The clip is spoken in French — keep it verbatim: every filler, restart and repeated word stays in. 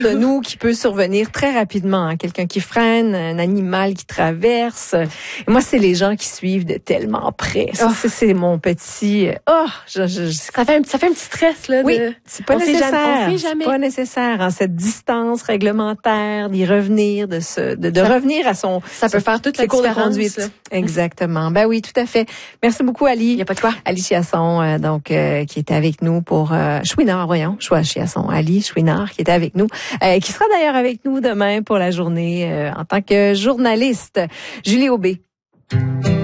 de nous qui peut survenir très rapidement. Hein. Quelqu'un qui freine, un animal qui traverse. Et moi, c'est les gens qui suivent de tellement près. Ça, Oh. c'est, c'est mon petit... Oh, je, je, je... Ça fait un, ça fait un petit stress, là. Oui, de... c'est pas on nécessaire. Sait jamais, on sait jamais. C'est pas nécessaire. Hein, cette distance réglementaire, d'y revenir, de se, de, de ça, revenir à son... Ça peut faire toute la cours de conduite. Là. Exactement. Ben oui, tout à fait. Merci beaucoup, Ali. Il n'y a pas de quoi. Ali Chiasson, euh, donc, euh, qui était avec nous pour euh, Chouinard, voyons. Choix Chiasson. Ali Chouinard, qui était avec nous, euh, qui sera d'ailleurs avec nous demain pour la journée euh, en tant que journaliste. Julie Aubé.